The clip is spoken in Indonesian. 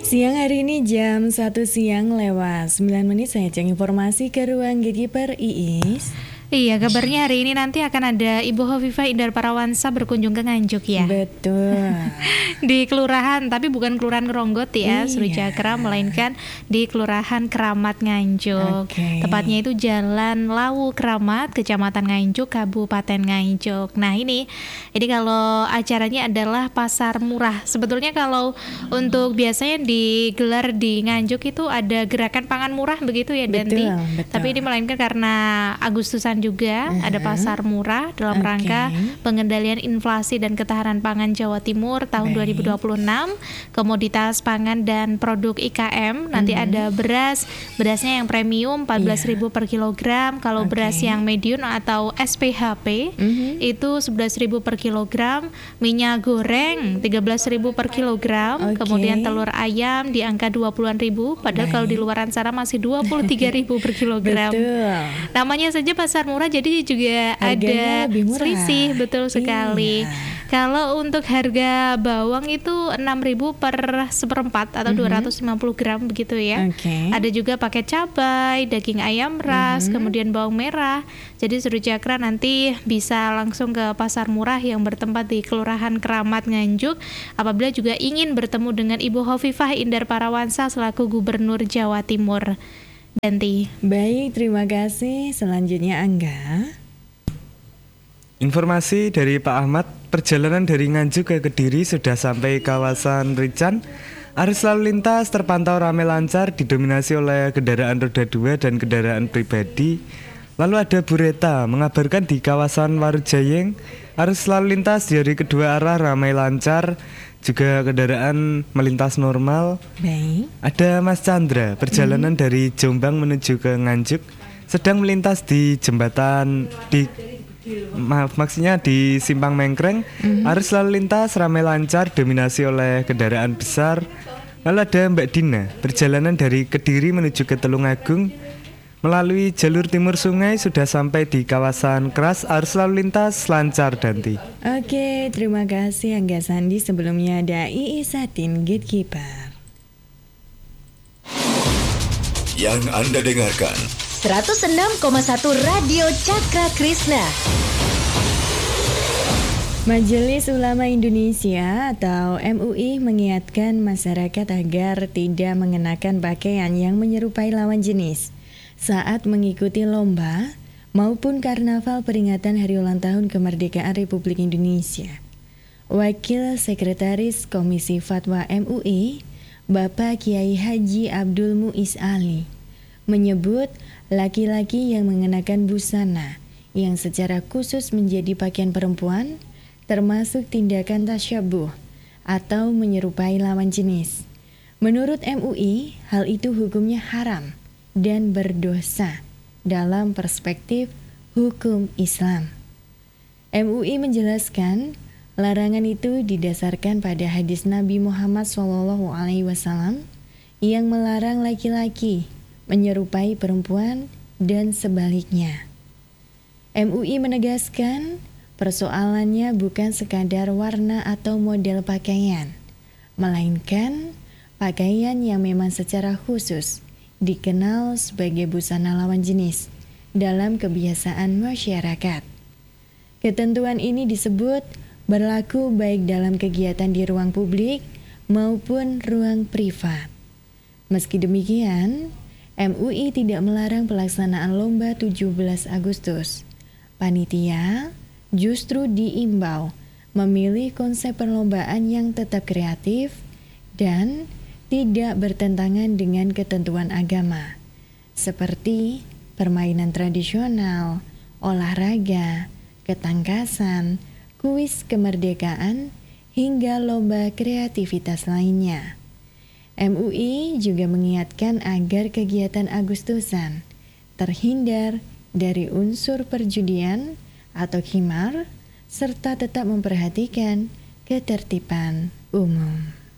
Siang hari ini jam 1 siang lewat 9 menit saya cek informasi ke ruang Gatekeeper Iis. Iya, kabarnya hari ini nanti akan ada Ibu Hovifah Indar Parawansa berkunjung ke Nganjuk ya. Betul. Di kelurahan, tapi bukan kelurahan Ngeronggot ya, Surucakra, melainkan di Kelurahan Keramat Nganjuk. Tepatnya itu Jalan Lawu Keramat, Kecamatan Nganjuk, Kabupaten Nganjuk. Nah ini kalau acaranya adalah pasar murah. Sebetulnya kalau untuk biasanya digelar di Nganjuk itu ada gerakan pangan murah begitu ya, Danti. Betul. Tapi ini melainkan karena Agustusan juga ada pasar murah dalam rangka pengendalian inflasi dan ketahanan pangan Jawa Timur tahun 2026, komoditas pangan dan produk IKM. Nanti ada berasnya yang premium 14.000 per kilogram, kalau beras yang medium atau SPHP itu 11.000 per kilogram, minyak goreng 13.000 per kilogram, kemudian telur ayam di angka 20-an ribu, padahal kalau di luaran sana masih 23.000 per kilogram. Namanya saja pasar murah, jadi juga harganya ada selisih, betul sekali. Kalau untuk harga bawang itu 6.000 per seperempat atau 250 gram begitu ya. Ada juga paket cabai, daging ayam ras, kemudian bawang merah. Jadi Surucakra nanti bisa langsung ke pasar murah yang bertempat di Kelurahan Keramat Nganjuk apabila juga ingin bertemu dengan Ibu Hovifah Indar Parawansa selaku Gubernur Jawa Timur. Danti. Baik, terima kasih. Selanjutnya Angga. Informasi dari Pak Ahmad, perjalanan dari Nganjuk ke Kediri sudah sampai kawasan Rican. Arus lalu lintas terpantau ramai lancar, didominasi oleh kendaraan roda 2 dan kendaraan pribadi. Lalu ada Bu Reta mengabarkan di kawasan Warujayeng, arus lalu lintas dari kedua arah ramai lancar, juga kendaraan melintas normal. Ada Mas Chandra, perjalanan dari Jombang menuju ke Nganjuk, sedang melintas di jembatan maksudnya di Simpang Mengkreng. Arus lalu lintas ramai lancar, dominasi oleh kendaraan besar. Lalu ada Mbak Dina, perjalanan dari Kediri menuju ke Tulungagung melalui jalur timur sungai sudah sampai di kawasan Keras, arus lalu lintas lancar, Danti. Oke, terima kasih Angga Sandi. Sebelumnya ada Iis Satin, Gatekeeper. Yang Anda dengarkan 106,1 Radio Cakra Krishna. Majelis Ulama Indonesia atau MUI mengingatkan masyarakat agar tidak mengenakan pakaian yang menyerupai lawan jenis saat mengikuti lomba maupun karnaval peringatan Hari Ulang Tahun Kemerdekaan Republik Indonesia. Wakil Sekretaris Komisi Fatwa MUI, Bapak Kiai Haji Abdul Muiz Ali, menyebut laki-laki yang mengenakan busana yang secara khusus menjadi pakaian perempuan termasuk tindakan tasyabuh atau menyerupai lawan jenis. Menurut MUI, hal itu hukumnya haram dan berdosa dalam perspektif hukum Islam. MUI menjelaskan larangan itu didasarkan pada hadis Nabi Muhammad SAW yang melarang laki-laki menyerupai perempuan dan sebaliknya. MUI menegaskan persoalannya bukan sekadar warna atau model pakaian, melainkan pakaian yang memang secara khusus dikenal sebagai busana lawan jenis dalam kebiasaan masyarakat. Ketentuan ini disebut berlaku baik dalam kegiatan di ruang publik maupun ruang privat. Meski demikian, MUI tidak melarang pelaksanaan lomba 17 Agustus. Panitia justru diimbau memilih konsep perlombaan yang tetap kreatif dan tidak bertentangan dengan ketentuan agama, seperti permainan tradisional, olahraga, ketangkasan, kuis kemerdekaan, hingga lomba kreativitas lainnya. MUI juga mengingatkan agar kegiatan Agustusan terhindar dari unsur perjudian atau khimar, serta tetap memperhatikan ketertiban umum.